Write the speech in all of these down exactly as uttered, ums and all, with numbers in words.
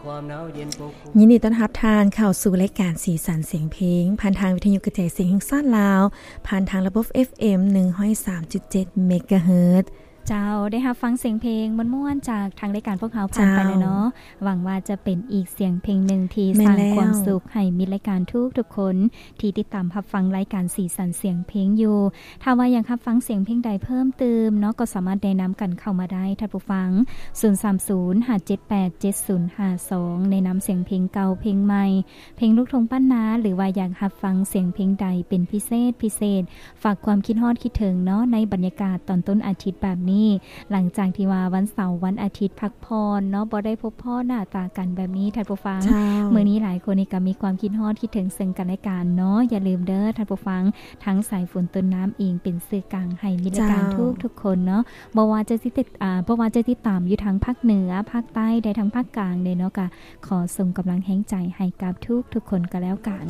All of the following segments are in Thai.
ยินดีต้อนรับทานเข้าสู่รายการสีสันเสียงเพลงผ่านทางวิทยุกระจายเสียงแห่งชาติลาวผ่านทางระบบ เอฟ เอ็ม หนึ่งศูนย์สามจุดเจ็ด เมกะเฮิรตซ์เจ้าได้รับฟังเสียงเพลงม่วนๆจากทางรายการพวกเขาผ่านไปแล้วเนาะหวังว่าจะเป็นอีกเสียงเพลงหนึ่งที่สร้างความสุขให้มิตรรายการทุกทุกคนที่ติดตามรับฟังรายการสีสันเสียงเพลงอยู่ถ้าว่าอยากรับฟังเสียงเพลงใดเพิ่มเติมเนาะก็สามารถแนะนำกันเข้ามาได้ท่านผู้ฟังศูนย์ สาม ศูนย์ ห้า เจ็ด แปด เจ็ด ศูนย์ ห้า สองแนะนำเสียงเพลงเก่าเพลงใหม่เพลงลูกทุ่งปั้นนาหรือว่าอยากรับฟังเสียงเพลงใดเป็นพิเศษพิเศษฝากความคิดฮอดคิดถึงเนาะในบรรยากาศตอนต้นอาทิตย์แบบนี้หลังจากที่ว่าวันเสาร์วันอาทิตย์พักพรเนาะบ่ได้พบพ่อหน้าตากันแบบนี้ท่านผู้ฟังมื้อนี้หลายคนนี่ก็มีความคิดฮอดคิดถึงซึ่งกันและกันเนาะอย่าลืมเด้อท่านผู้ฟังทั้งสายฝนต้นน้ำเองเป็นสื่อกลางให้มิตรการทุกทุกคนเนาะบ่ว่าจะติดอ่าบ่ว่าจะติดตามอยู่ทางภาคเหนือภาคใต้ได้ทั้งภาคกลางเลยเนาะก็ขอส่งกำลังแห่งใจให้กับทุกทุกคนก็แล้วกัน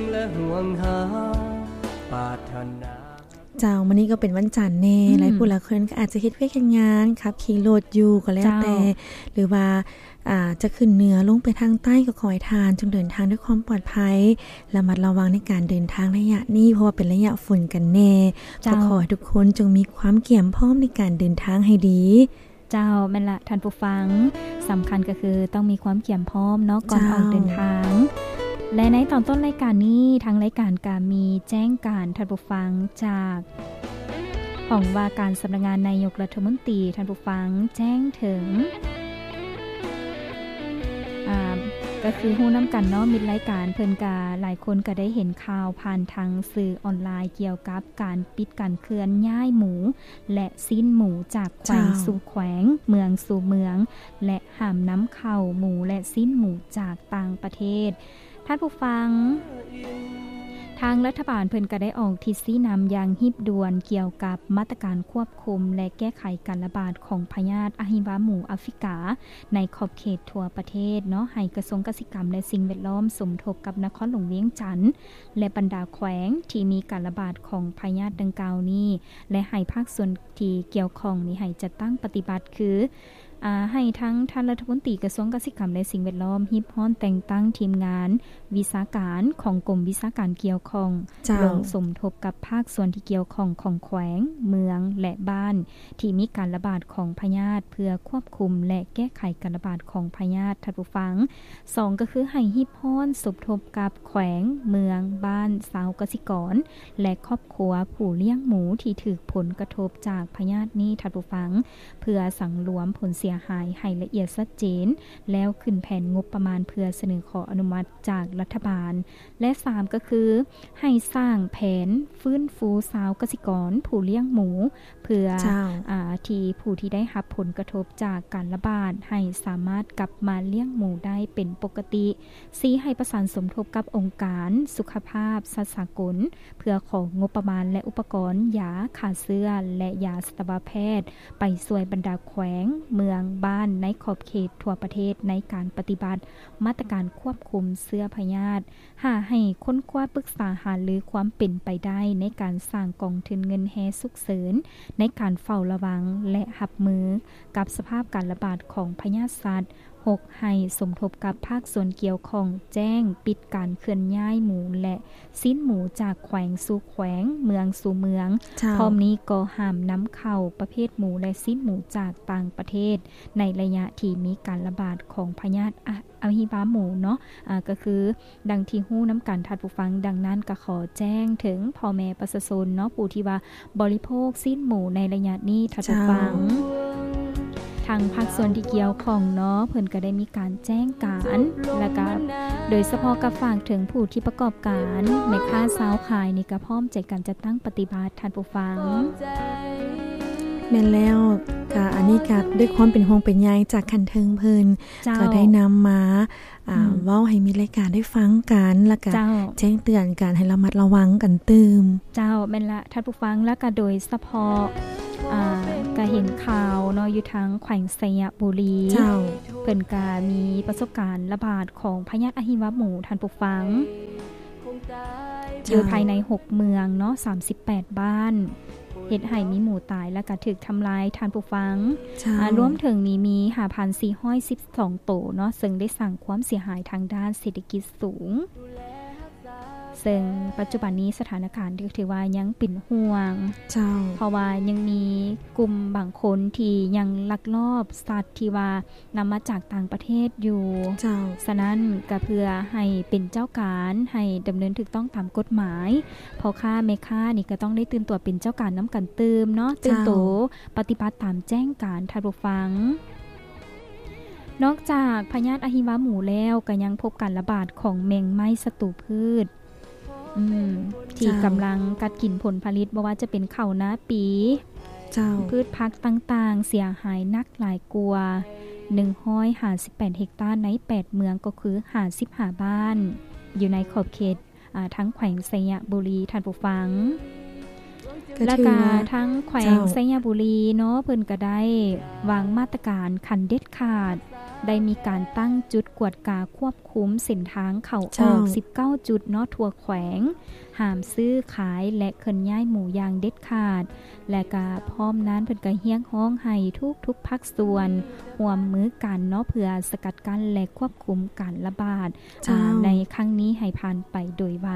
เจ้ามื้อนี้ก็เป็นวันจันทร์แน่หลายผู้หลายคนก็อาจจะเฮ็ดเวียกเฮ็ดงานขับขี่รถอยู่ก็แล้วแต่หรือว่าอ่าจะขึ้นเหนือลงไปทางใต้ก็ขอให้ทานจงเดินทางด้วยความปลอดภัยระมัดระวังในการเดินทางระยะนี้เพราะว่าเป็นระยะฝนกันแน่ก็ขอให้ทุกคนจงมีความเกี่ยมพร้อมในการเดินทางให้ดีเจ้าแม่นละท่านผู้ฟังสำคัญก็คือต้องมีความเกี่ยมพร้อมเนาะก่อนออกเดินทางและในตอนต้นรายการนี้ทางรายการก็มีแจ้งการท่านผู้ฟังจากของว่าการสำนักงานนายกรัฐมนตรีท่านผู้ฟังแจ้งถึงอ่าก็คือฮู้นำกันเนาะมิตรรายการเพิ่นก็หลายคนก็ได้เห็นข่าวผ่านทางสื่อออนไลน์เกี่ยวกับการปิดการเคลื่อนย้ายหมูและสิ้นหมูจากแขวงสู่แขวงเมืองสู่เมืองและห้ามนำเข้าหมูและสิ้นหมูจากต่างประเทศท่านผู้ฟังทางรัฐบาลเพิ่นก็ได้ออกทิศชี้นำอย่างหีบด่วนเกี่ยวกับมาตรการควบคุมและแก้ไขการระบาดของพยาธิอะฮิวาหมูแอฟริกาในขอบเขตทั่วประเทศเนาะให้กระทรวงเกษตรกรรมและสิ่งแวดล้อมสมทบกับนครหลวงเวียงจันทน์และบรรดาแขวงที่มีการระบาดของพยาธิดังกล่าวนี้และให้ภาคส่วนที่เกี่ยวข้องนี้ให้จัดตั้งปฏิบัติคืออ่าให้ทั้งท่านรัฐมนตรีกระทรวงเกษตรกรรมและสิ่งแวดล้อมฮิบฮ้อนแต่งตั้งทีมงานวิชาการของกรมวิชาการเกี่ยวข้องลงสมทบกับภาคส่วนที่เกี่ยวข้องของแขวงเมืองและบ้านที่มีการระบาดของพยาธิเพื่อควบคุมและแก้ไขการระบาดของพยาธิท่านผู้ฟังสองก็คือให้ฮิบฮ้อนสมทบกับแขวงเมืองบ้านชาวเกษตรกรและครอบครัวผู้เลี้ยงหมูที่ถูกผลกระทบจากพยาธินี้ท่านผู้ฟังเพื่อสังรวมผลเสียหายให้ละเอียดชัดเจนแล้วขึ้นแผนงบประมาณเพื่อเสนอขออนุมัติจากรัฐบาลและสามก็คือให้สร้างแผนฟื้นฟูชาวเกษตรกรผู้เลี้ยงหมูเพื่ออ่าที่ผู้ที่ได้รับผลกระทบจากการระบาดให้สามารถกลับมาเลี้ยงหมูได้เป็นปกติสี่ให้ประสานสมทบกับองค์การสุขภาพสัตว์สากลเพื่อของงบประมาณและอุปกรณ์ยาฆ่าเชื้อและยาสัตวแพทย์ไปช่วยบรรดาแขวงเมืองบ้านในขอบเขตทั่วประเทศในการปฏิบัติมาตรการควบคุมเชื้อพยาธิหาให้ค้นคว้าปรึกษาหารือความเป็นไปได้ในการสร้างกองทุนเงินแฮฉุกเฉินในการเฝ้าระวังและรับมือกับสภาพการระบาดของพยาธิสัตว์หกให้สมทบกับภาคส่วนเกี่ยวข้องแจ้งปิดการเคลื่อนย้ายหมูและสิ้นหมูจากแขวงสู่แขวงเมืองสู่เมืองพร้อมนี้ก็ห้ามนำเข้าประเภทหมูและสิ้นหมูจากต่างประเทศในระยะที่มีการระบาดของพยาธิอะฮิวาหมูเนาะอ่าก็คือดังที่ฮู้น้ำกันท่านผู้ฟังดังนั้นก็ขอแจ้งถึงพ่อแม่ประชาชนเนาะผู้ที่ว่าบริโภคสิ้นหมูในระยะนี้ท่านผู้ฟังทางภาคส่วนที่เกี่ยวข้องเนาะเพิ่นก็ได้มีการแจ้งการและก็โดยเฉพาะกับฝากถึงผู้ที่ประกอบการในค้าสาวขายนี่ก็พร้อมใจกันจัดตั้งปฏิบัติท่านผู้ฟังแม่นแล้วก็อันนี้ก็ด้วยความเป็นห่วงเป็นใยจากคันเทิงเพิ่นก็ได้นำมาอ่าเว้าให้มีรายการได้ฟังกันแล้วก็แจ้งเตือนกันให้ระมัดระวังกันตื่มเจ้าแม่นละท่านผู้ฟังแล้วก็โดยเฉพาะอ่าก็เห็นข่าวเนาะอยู่ทางแขวงสยบุรีเจ้าเพิ่นก็มีประสบการณ์ระบาดของพยาธิอะฮิวาหมูท่านผู้ฟังอยู่ภายในหกเมืองเนาะสามสิบแปดบ้านเฮ็ดให้มีหมูตายและก็ถูกทำลายท่านผู้ฟังรวมถึงนี้มี ห้าพันสี่ร้อยสิบสอง โตเนาะซึ่งได้สร้างความเสียหายทางด้านเศรษฐกิจสูงซึ่งปัจจุบันนี้สถานการณ์ถือว่ายังเป็นห่วงเจ้าเพราะว่ายังมีกลุ่มบางคนที่ยังลักลอบสัตว์ที่ว่านำมาจากต่างประเทศอยู่เจ้าฉะนั้นก็เพื่อให้เป็นเจ้าการให้ดำเนินถูกต้องตามกฎหมายพอค่าแม่ค้านี่ก็ต้องได้ตื่นตัวเป็นเจ้าการน้ำกันเติมเนาะตื่นตัวปฏิบัติตามแจ้งการท่านผู้ฟังนอกจากพยาธิอะหิวาหมูแล้วก็ยังพบการระบาดของแมงไม้ศัตรูพืชอืมที่กำลังกัดกินผลผลิตบ่ว่าจะเป็นข้าวนาปีเจ้าพืชพักต่างๆเสียหายนักหลายกว่าหนึ่งร้อยห้าสิบแปดเฮกตาร์ในแปดเมืองก็คือห้าสิบห้าบ้านอยู่ในขอบเขตอ่าทั้งแขวงไสยบุรีท่านผู้ฟังและก็ทั้งแขวงไสยบุรีเนาะเพิ่นก็ได้วางมาตรการขั้นเด็ดขาดได้มีการตั้งจุดกวดกาควบคุมเส้นทางเข้าออกสิบเก้าจุดเนาะทั่วแขวงห้ามซื้อขายและเคลื่อนย้ายหมู่อย่างเด็ดขาดและก็พร้อมนั้นเพิ่นก็เฮียกฮ้องให้ทุกๆภาคส่วนร่วมมือกันเนาะเพื่อสกัดกั้นและควบคุมการระบาดในครั้งนี้ให้ผ่านไปโดยไว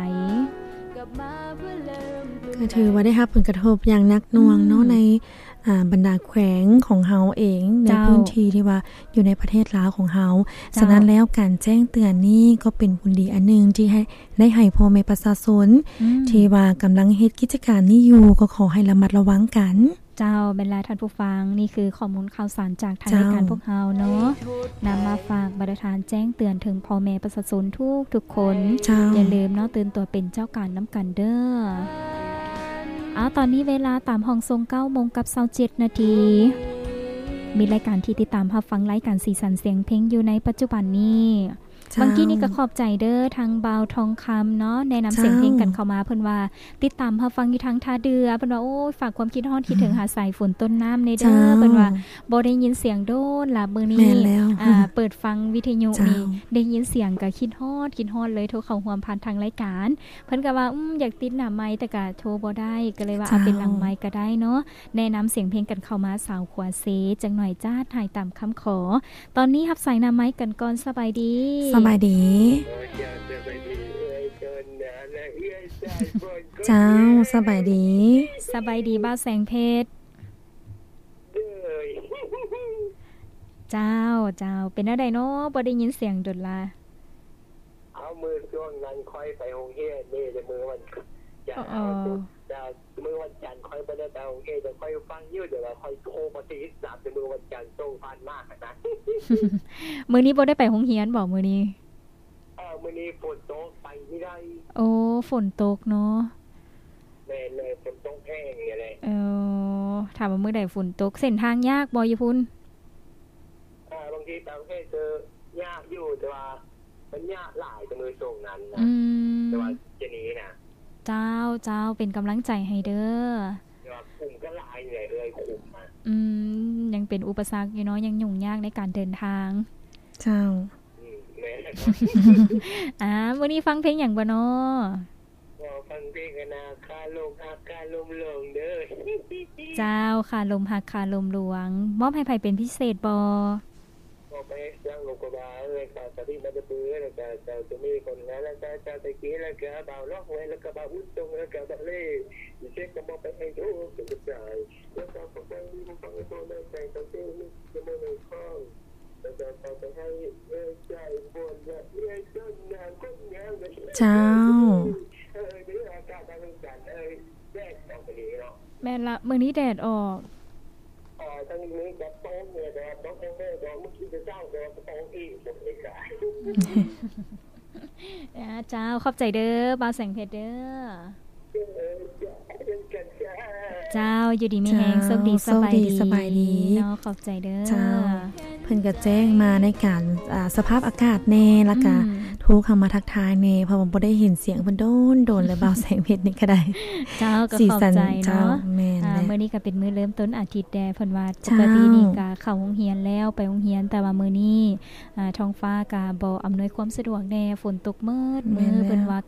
ก็ถือว่าได้รับผลกระทบอย่างหนักหน่วงเนาะในบรรดาแขวงของเฮาเองในพื้นที่ที่ว่าอยู่ในประเทศลาวของเฮาฉะนั้นแล้วการแจ้งเตือนนี้ก็เป็นผลดีอันนึงที่ให้ได้ให้พ่อแม่ประชาชนที่ว่ากำลังเฮ็ดกิจการนี้อยู่ก็ขอให้ระมัดระวังกันเจ้าบรรดาท่านผู้ฟังนี่คือข้อมูลข่าวสารจากทางรายการพวกเฮาเนาะนำมาฝากบรรดาแจ้งเตือนถึงพ่อแม่ประชาชนทุกทุกคนอย่าลืมเนาะตื่นตัวเป็นเจ้าการน้ำกันเด้อเอาตอนนี้เวลาตามห้องทรง เก้าโมงกับยี่สิบเจ็ดนาทีมีรายการที่ติดตามรับฟังรายการสีสันเสียงเพลงอยู่ในปัจจุบันนี้บางทีนี่ก็ขอบใจเด้อทางบาวทองคำเนาะแนะนำเสียงเพลงกันเข้ามาเพิ่นว่าติดตามรับฟังอยู่ทางท่าเรือเพิ่นว่าโอ้ยฝากความคิดฮอดคิดถึงหาสายฝนต้นน้ำในเด้อเพิ่นว่าบ่ได้ยินเสียงโดนล่ะมื้อนี้อ่าเปิดฟังวิทยุนี่ได้ยินเสียงก็คิดฮอดคิดฮอดเลยโทรเข้าร่วมผ่านทางรายการเพิ่นก็ว่าอืมอยากติดหน้าไมค์แต่ก็โทรบ่ได้ก็เลยว่าเอาเป็นหลังไมค์ก็ได้เนาะแนะนำเสียงเพลงกันเข้ามาสาวขวาเซจังหน่อยจ้าถ่ายตามคำขอตอนนี้รับสายหน้าไมค์กันก่อนสบายดีสบายดีเจ้าสบายดีสบายดีบ้าแสงเพชรเจ้าเจ้าเป็นอะไรเนาะบ่ได้ยินเสียงดดล่ะเอามือช่วงนั้นค่อยไปโรงเรียนนี่จะมือวันจะเอาจะมือวันจันทร์ค่อยไปได้ไปโรงเรียนจะค่อยฟังยืดเดี๋ยวเราค่อยโทรมาตีสามจะมือวันจันทร์ส่งผ่านมากนะมื้อนี้บ่ได้ไปโรงเรียนบ่มื้อนี้เออมื้อนี้ฝนตกไปไม่ได้โอ้ฝนตกเนาะแม่เลยฝนตกแห้งอย่างไรเออถามว่ามื้อใดฝนตกเส้นทางยากบ่อยู่พุ่นเออบางทีบางทีเจอยากอยู่แต่ว่ามันยากหลายแต่มือส่งนั้นนะแต่ว่าจะนี้นะเจ้าเจ้าเป็นกำลังใจให้เด้อแต่ว่าคุมก็หลายเลยเลยคุมอ่ะอืมยังเป็นอุปสรรคอยู่เนาะยังยุ่งยากในการเดินทางเจ้าอ่าวันนี้ฟังเพลงอย่างบ่เนาะฟังเพลงกันนะคาลมฮักคาลมหลวงเด้อเจ้าคาลมฮักคาลมหลวงมอบให้ไผเป็นพิเศษบ่ก็ไปสร้างโลกบาลเลยค่ะสติมันจะเบื่อแล้วก็จะจะมีคนนั้นแล้วก็จะตะกี้แล้วก็บ่าวล็อกไว้แล้วก็บ่าวอุ้ตรงแล้วก็บ่าวเล่ดิเช็คก็บ่ไปให้ทุกเป็นกระจายแล้วก็ฟังฟังฟังตัวนั้นใจตัวเองจะไม่เลยข้องเจ้าแม่ละมื้อนี้แดดออกอ๋อทั้งนี้ก็ต้องเนี่ยแต่ต้องแม่ก็เมื่อกี้จะเจ้าก็ต้องอีกหมดเลยค่ะอ่าเจ้าขอบใจเด้อบ่าวแสงเพชรเด้อเจ้าอยู่ดีมีแฮงสวัสดีสบายดีสบายดีเนาะขอบใจเด้อเจ้าเพิ่นก็แจ้งมาในการอ่าสภาพอากาศแน่แล้วก็โทรเข้ามาทักทายแน่เพราะว่าบ่ได้เห็นเสียงเพิ่นโดนโดนแล้วบ่าวแสงเพชรนี่ก็ได้เจ้าก็ขอบใจเนาะอ่ามื้อนี้ก็เป็นมื้อเริ่มต้นอาทิตย์แดเพิ่นว่าปกตินี่ก็เข้าโรงเรียนแล้วไปโรงเรียนแต่ว่ามื้อนี้อ่าท้องฟ้าก็บ่อำนวยความสะดวกแน่ฝนตกมืดมื้อเพิ่นว่า